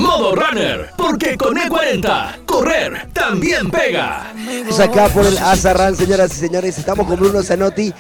Modo Runner, porque con E40, correr también pega. Estamos acá por el Azarrán, señoras y señores. Estamos con Bruno Zanotti.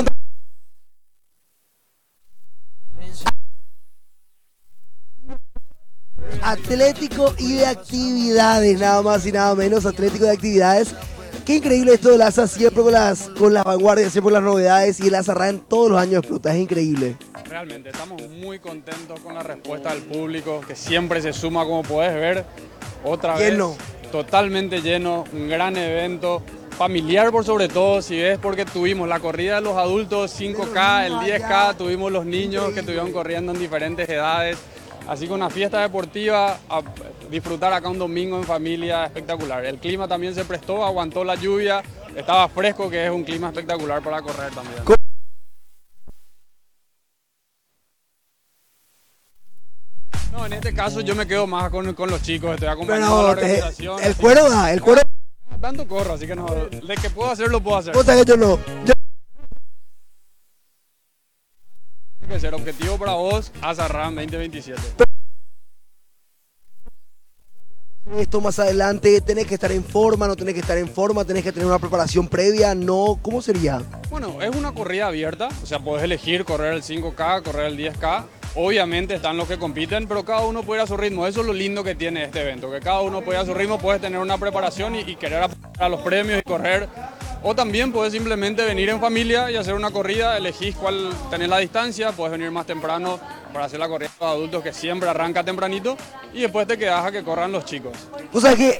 Atlético y de actividades, nada más y nada menos. Atlético de actividades. Qué increíble esto del ASA, siempre con las vanguardias, siempre con las novedades, y el Azarrán todos los años explota, es increíble. Realmente, estamos muy contentos con la respuesta del público, que siempre se suma, como puedes ver, otra Lleno. vez, totalmente lleno, un gran evento, familiar por sobre todo, si ves, porque tuvimos la corrida de los adultos, 5K, el 10K, tuvimos los niños que estuvieron corriendo en diferentes edades. Así que una fiesta deportiva, a disfrutar acá un domingo en familia, espectacular. El clima también se prestó, aguantó la lluvia, estaba fresco, que es un clima espectacular para correr también. No, en este caso yo me quedo más con los chicos, estoy acompañando a la organización. El cuero da, el cuero. Tanto corro, así que no, de que puedo hacer, lo puedo hacer. Cosa que yo no. Que ser objetivo para vos, Azarrán 2027. Esto más adelante, tenés que estar en forma, no tenés que estar en forma, tenés que tener una preparación previa, no, ¿cómo sería? Bueno, es una corrida abierta, o sea, podés elegir correr el 5K, correr el 10K. Obviamente están los que compiten, pero cada uno puede ir a su ritmo. Eso es lo lindo que tiene este evento, que cada uno puede ir a su ritmo, puedes tener una preparación y querer apuntar a los premios y correr. O también puedes simplemente venir en familia y hacer una corrida, elegís cuál tenés la distancia, puedes venir más temprano para hacer la corrida de los adultos, que siempre arranca tempranito, y después te quedás a que corran los chicos. O sea que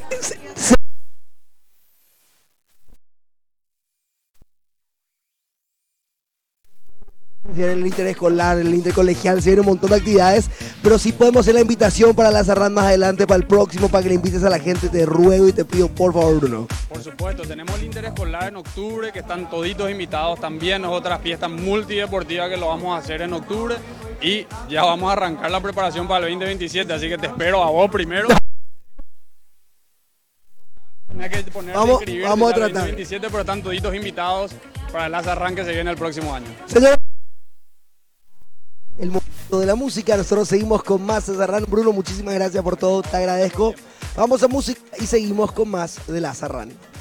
el interescolar, el intercolegial, se viene un montón de actividades, pero sí podemos hacer la invitación para la Azarrán más adelante, para el próximo, para que le invites a la gente. Te ruego y te pido, por favor, Bruno. Por supuesto, tenemos el interescolar en octubre, que están toditos invitados. También es otra fiesta multideportiva que lo vamos a hacer en octubre, y ya vamos a arrancar la preparación para el 2027, así que te espero a vos primero. Vamos a tratar. 2027, pero están toditos invitados para el Azarrán que se viene el próximo año. Señor, el momento de la música, nosotros seguimos con más Azarrán. Bruno, muchísimas gracias por todo, te agradezco. Vamos a música y seguimos con más de la Azarrán.